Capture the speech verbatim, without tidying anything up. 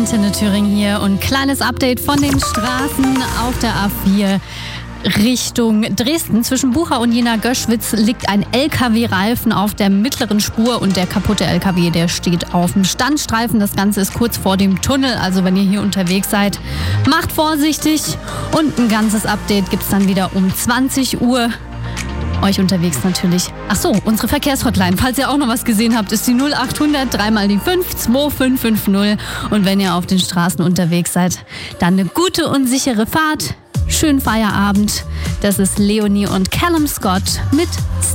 Antenne Thüringen hier und kleines Update von den Straßen auf der A vier Richtung Dresden. Zwischen Bucha und Jena Göschwitz liegt ein L K W-Reifen auf der mittleren Spur und der kaputte L K W, der steht auf dem Standstreifen. Das Ganze ist kurz vor dem Tunnel, also wenn ihr hier unterwegs seid, macht vorsichtig. Und ein ganzes Update gibt es dann wieder um zwanzig Uhr. Euch unterwegs natürlich. Ach so, unsere Verkehrshotline, falls ihr auch noch was gesehen habt, ist die null achthundert, dreimal die fünf, zwei fünf fünf null. Und wenn ihr auf den Straßen unterwegs seid, dann eine gute und sichere Fahrt. Schönen Feierabend. Das ist Leonie und Callum Scott mit